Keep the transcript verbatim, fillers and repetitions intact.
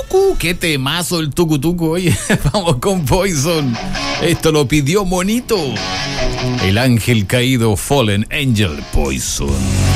Uh, qué temazo el tucu tucu. Oye, vamos con Poison. Esto lo pidió Monito. El ángel caído, Fallen Angel, Poison.